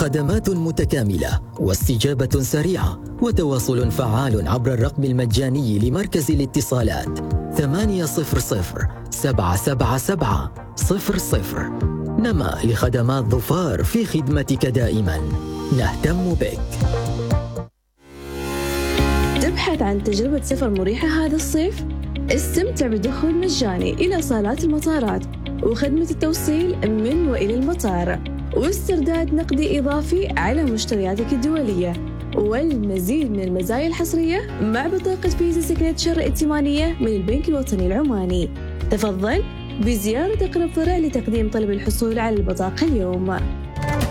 خدمات متكاملة واستجابة سريعة وتواصل فعال عبر الرقم المجاني لمركز الاتصالات 800-777-00. نما لخدمات ظفار في خدمتك دائما، نهتم بك. تبحث عن تجربة سفر مريحة هذا الصيف؟ استمتع بدخول مجاني إلى صالات المطارات وخدمة التوصيل من وإلى المطار، واسترداد نقدي إضافي على مشترياتك الدولية، والمزيد من المزايا الحصرية مع بطاقة فيزا سيجنتشر ائتمانية من البنك الوطني العماني. تفضل بزيارة أقرب فرع لتقديم طلب الحصول على البطاقة اليوم.